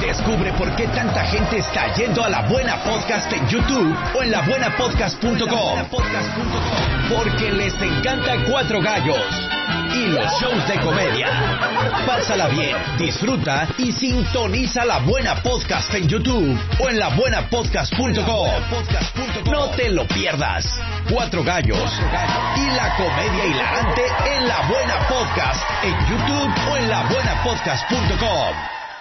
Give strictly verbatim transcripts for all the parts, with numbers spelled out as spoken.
Descubre por qué tanta gente está yendo a La Buena Podcast en YouTube o en la buena podcast punto com. Porque les encanta Cuatro Gallos y los shows de comedia. Pásala bien, disfruta y sintoniza La Buena Podcast en YouTube o en la buena podcast punto com. No te lo pierdas. Cuatro Gallos y la comedia hilarante en La Buena Podcast en YouTube o en la buena podcast punto com.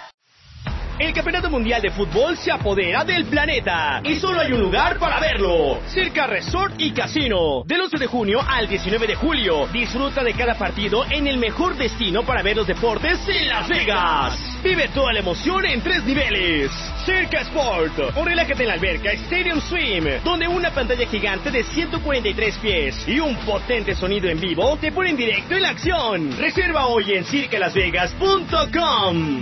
El Campeonato Mundial de Fútbol se apodera del planeta y solo hay un lugar para verlo: Circa Resort y Casino. Del once de junio al diecinueve de julio, disfruta de cada partido en el mejor destino para ver los deportes en Las Vegas. Vive toda la emoción en tres niveles: Circa Sport, o relájate en la alberca Stadium Swim, donde una pantalla gigante de ciento cuarenta y tres pies y un potente sonido en vivo te ponen directo en la acción. Reserva hoy en circa las vegas punto com.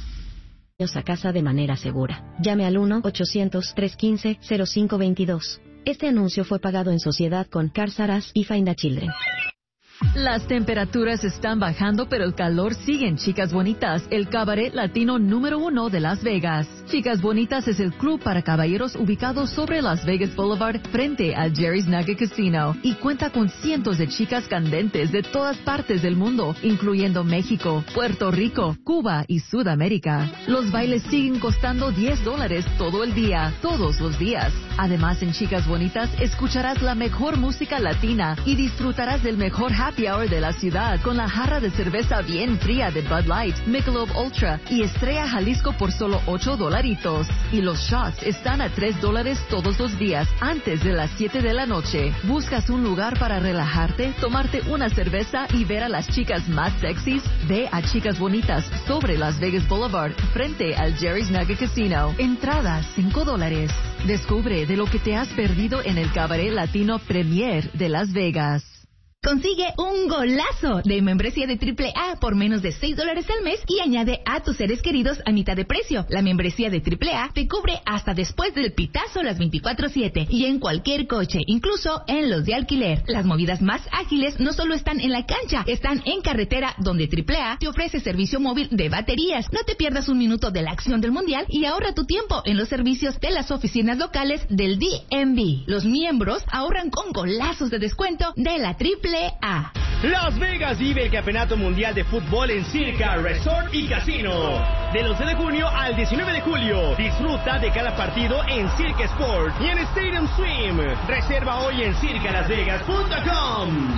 A casa de manera segura. Llame al uno ochocientos, trescientos quince, cero cinco veintidós. Este anuncio fue pagado en sociedad con Cars R Us y Find a Children. Las temperaturas están bajando, pero el calor sigue en Chicas Bonitas, el cabaret latino número uno de Las Vegas. Chicas Bonitas es el club para caballeros ubicado sobre Las Vegas Boulevard frente al Jerry's Nugget Casino y cuenta con cientos de chicas candentes de todas partes del mundo, incluyendo México, Puerto Rico, Cuba y Sudamérica. Los bailes siguen costando diez dólares todo el día, todos los días. Además, en Chicas Bonitas escucharás la mejor música latina y disfrutarás del mejor happy hour de la ciudad con la jarra de cerveza bien fría de Bud Light, Michelob Ultra y Estrella Jalisco por solo ocho dolaritos. Y los shots están a tres dólares todos los días antes de las siete de la noche. ¿Buscas un lugar para relajarte, tomarte una cerveza y ver a las chicas más sexys? Ve a Chicas Bonitas sobre Las Vegas Boulevard frente al Jerry's Nugget Casino. Entradas cinco dólares. Descubre de lo que te has perdido en el cabaret latino Premier de Las Vegas. Consigue un golazo de membresía de triple A por menos de seis dólares al mes y añade a tus seres queridos a mitad de precio. La membresía de triple A te cubre hasta después del pitazo las veinticuatro siete y en cualquier coche, incluso en los de alquiler. Las movidas más ágiles no solo están en la cancha, están en carretera, donde triple A te ofrece servicio móvil de baterías. No te pierdas un minuto de la acción del mundial y ahorra tu tiempo en los servicios de las oficinas locales del D M V. Los miembros ahorran con golazos de descuento de la triple A. Las Vegas vive el Campeonato Mundial de Fútbol en Circa Resort y Casino. Del once de junio al diecinueve de julio, disfruta de cada partido en Circa Sport y en Stadium Swim. Reserva hoy en circa las vegas punto com.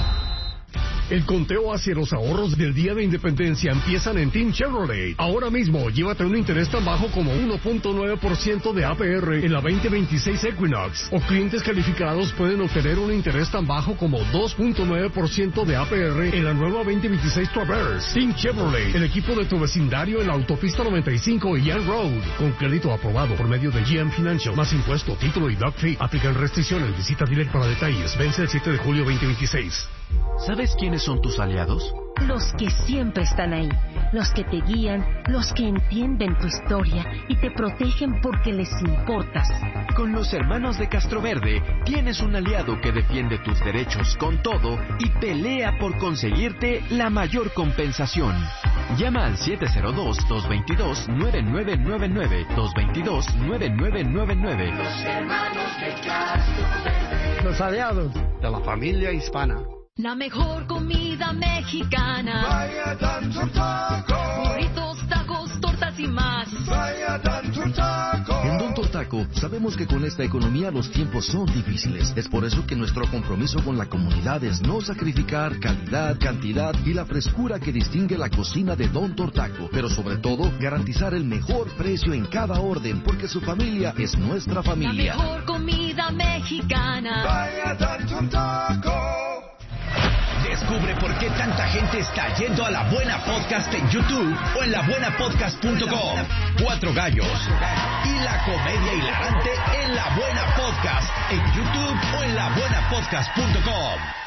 El conteo hacia los ahorros del Día de Independencia empiezan en Team Chevrolet. Ahora mismo, llévate un interés tan bajo como uno punto nueve por ciento de A P R en la veinte veintiséis Equinox. O clientes calificados pueden obtener un interés tan bajo como dos punto nueve por ciento de A P R en la nueva veinte veintiséis Traverse. Team Chevrolet, el equipo de tu vecindario en la autopista noventa y cinco y Young Road. Con crédito aprobado por medio de G M Financial. Más impuesto, título y doc fee. Aplican restricciones. Visita dealer para detalles. Vence el siete de julio veinte veintiséis. ¿Sabes quiénes son tus aliados? Los que siempre están ahí, los que te guían, los que entienden tu historia y te protegen porque les importas. Con los hermanos de Castroverde tienes un aliado que defiende tus derechos con todo y pelea por conseguirte la mayor compensación. Llama al siete cero dos, dos dos dos, nueve nueve nueve nueve, dos dos dos, nueve nueve nueve nueve. Los hermanos de Castroverde. Los aliados de la familia hispana. La mejor comida mexicana. Vaya tanto taco. Burritos, tacos, tortas y más. Vaya tanto taco. En Don Tortaco sabemos que con esta economía los tiempos son difíciles. Es por eso que nuestro compromiso con la comunidad es no sacrificar calidad, cantidad y la frescura que distingue la cocina de Don Tortaco. Pero sobre todo, garantizar el mejor precio en cada orden, porque su familia es nuestra familia. La mejor comida mexicana. Vaya tanto taco. Descubre por qué tanta gente está yendo a La Buena Podcast en YouTube o en la buena podcast punto com. Cuatro Gallos y la comedia hilarante en La Buena Podcast en YouTube o en la buena podcast punto com.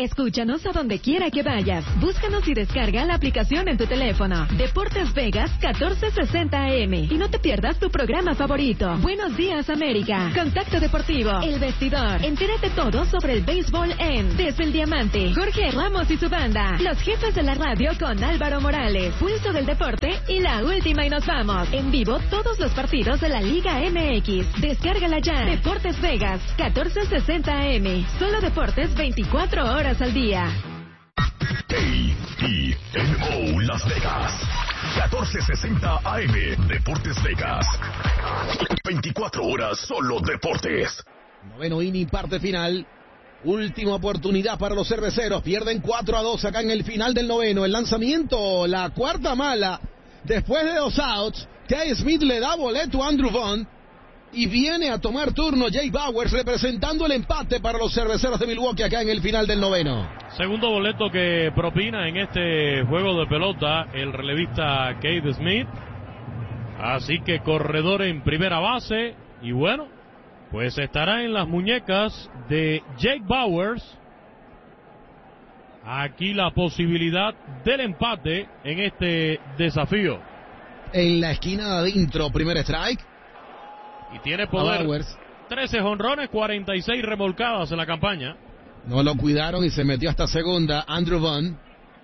Escúchanos a donde quiera que vayas. Búscanos y descarga la aplicación en tu teléfono. Deportes Vegas catorce sesenta A M. Y no te pierdas tu programa favorito. Buenos días, América. Contacto Deportivo. El Vestidor. Entérate todo sobre el béisbol en Desde el Diamante. Jorge Ramos y su banda. Los jefes de la radio con Álvaro Morales. Pulso del Deporte y la última y nos vamos. En vivo todos los partidos de la Liga M X. Descárgala ya. Deportes Vegas catorce sesenta A M. Solo deportes veinticuatro horas al día. K I N O Las Vegas catorce sesenta A M. Deportes Vegas veinticuatro horas solo deportes. Noveno inning, parte final. Última oportunidad para los cerveceros. Pierden cuatro a dos acá en el final del noveno. El lanzamiento, la cuarta mala. Después de dos outs, Kay Smith le da boleto a Andrew Vaughn. Y viene a tomar turno Jay Bowers representando el empate para los cerveceros de Milwaukee acá en el final del noveno. Segundo boleto que propina en este juego de pelota el relevista Cade Smith. Así que corredor en primera base. Y bueno, pues estará en las muñecas de Jake Bowers. Aquí la posibilidad del empate en este desafío. En la esquina de adentro, primer strike. Y tiene poder. trece jonrones, cuarenta y seis remolcadas en la campaña. No lo cuidaron y se metió hasta segunda Andrew Vaughn.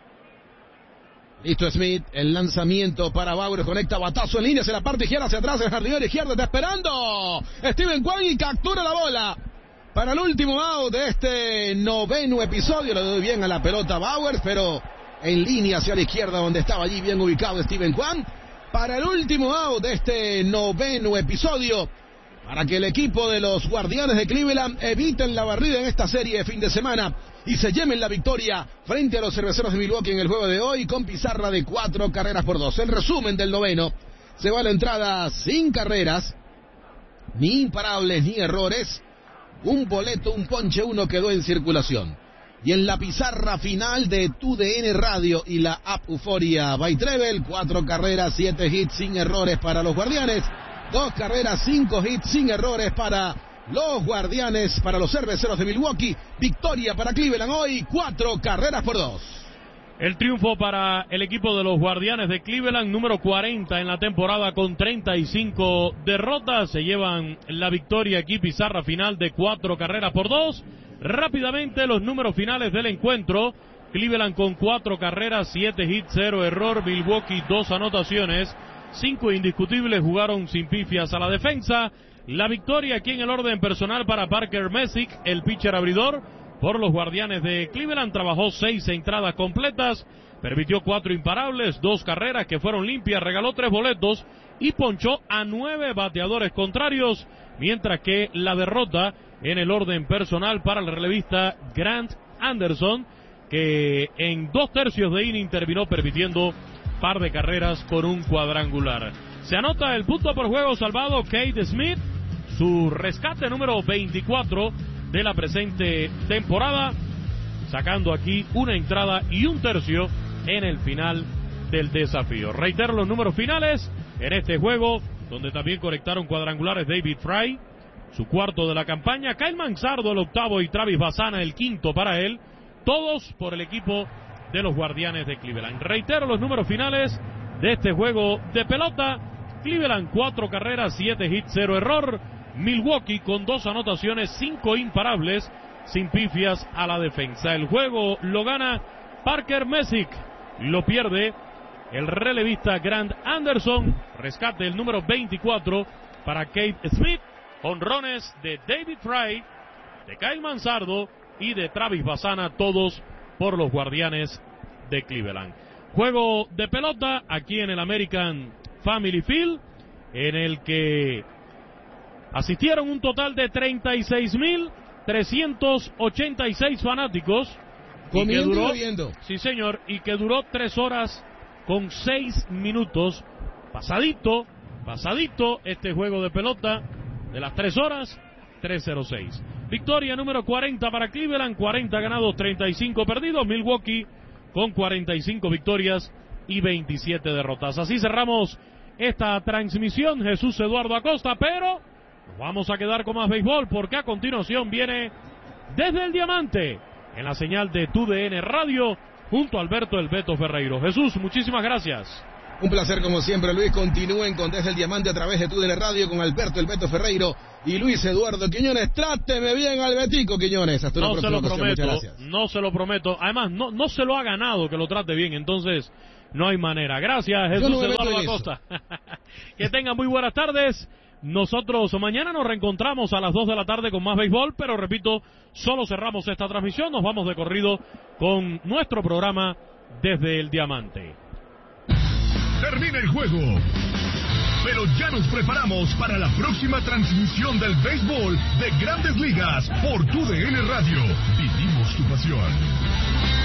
Listo Smith, el lanzamiento para Bauer, conecta batazo en línea hacia la parte izquierda, hacia atrás, el jardinero izquierdo está esperando. Steven Kwan y captura la bola. Para el último out de este noveno episodio, le doy bien a la pelota Bauer, pero en línea hacia la izquierda donde estaba allí bien ubicado Steven Kwan. Para el último out de este noveno episodio, para que el equipo de los Guardianes de Cleveland eviten la barrida en esta serie de fin de semana y se lleven la victoria frente a los cerveceros de Milwaukee en el juego de hoy con pizarra de cuatro carreras por dos. El resumen del noveno, se va a la entrada sin carreras, ni imparables ni errores, un boleto, un ponche, uno quedó en circulación. Y en la pizarra final de Tu D N Radio y la app Euforia by Treble, cuatro carreras, siete hits sin errores para los Guardianes, dos carreras, cinco hits sin errores para los Guardianes, para los cerveceros de Milwaukee. Victoria para Cleveland hoy, cuatro carreras por dos. El triunfo para el equipo de los Guardianes de Cleveland, número cuarenta en la temporada con treinta y cinco derrotas. Se llevan la victoria aquí, pizarra final de cuatro carreras por dos. Rápidamente los números finales del encuentro. Cleveland con cuatro carreras, siete hits, cero error. Milwaukee dos anotaciones, cinco indiscutibles, jugaron sin pifias a la defensa. La victoria aquí en el orden personal para Parker Messick, el pitcher abridor por los Guardianes de Cleveland. Trabajó seis entradas completas, permitió cuatro imparables, dos carreras que fueron limpias, regaló tres boletos y ponchó a nueve bateadores contrarios, mientras que la derrota en el orden personal para el relevista Grant Anderson, que en dos tercios de inning terminó permitiendo par de carreras con un cuadrangular. Se anota el punto por juego salvado Cade Smith, su rescate número veinticuatro de la presente temporada, sacando aquí una entrada y un tercio en el final del desafío. Reitero los números finales en este juego, donde también conectaron cuadrangulares David Fry, su cuarto de la campaña, Kyle Manzardo el octavo y Travis Bassana el quinto para él, todos por el equipo de los Guardianes de Cleveland. Reitero los números finales de este juego de pelota. Cleveland cuatro carreras, siete hits, cero error. Milwaukee con dos anotaciones, cinco imparables, sin pifias a la defensa. El juego lo gana Parker Messick, lo pierde el relevista Grant Anderson. Rescate el número veinticuatro para Cade Smith. Honrones de David Fry, de Kyle Manzardo y de Travis Bassana, todos por los Guardianes de Cleveland. Juego de pelota aquí en el American Family Field, en el que asistieron un total de treinta y seis mil trescientos ochenta y seis fanáticos. Comiendo y, que duró, y bebiendo. Sí, señor, y que duró tres horas con seis minutos. Pasadito, pasadito este juego de pelota de las tres horas, tres cero seis. Victoria número cuarenta para Cleveland, cuarenta ganados, treinta y cinco perdidos. Milwaukee con cuarenta y cinco victorias y veintisiete derrotas. Así cerramos esta transmisión, Jesús Eduardo Acosta, pero nos vamos a quedar con más béisbol porque a continuación viene Desde el Diamante, en la señal de T U D N Radio, junto a Alberto El Beto Ferreiro. Jesús, muchísimas gracias. Un placer como siempre, Luis. Continúen con Desde el Diamante a través de T U D N Radio con Alberto El Beto Ferreiro y Luis Eduardo Quiñones. Tráteme bien al Betico Quiñones. Hasta una no próxima se lo ocasión. prometo, Muchas gracias. no se lo prometo. Además, no, no se lo ha ganado que lo trate bien, entonces no hay manera. Gracias, Jesús no Eduardo Acosta. Que tengan muy buenas tardes. Nosotros mañana nos reencontramos a las dos de la tarde con más béisbol, pero repito, solo cerramos esta transmisión. Nos vamos de corrido con nuestro programa Desde el Diamante. Termina el juego, pero ya nos preparamos para la próxima transmisión del béisbol de Grandes Ligas por T U D N Radio. Vivimos tu pasión.